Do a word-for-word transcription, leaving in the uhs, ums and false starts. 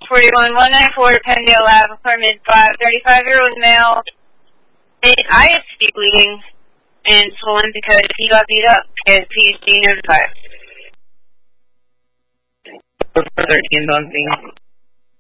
forty-one, one ninety-four, Penndale Ave, apartment five, thirty-five-year-old male. I have steep bleeding and swollen because he got beat up because he's being notified. thirteen on scene.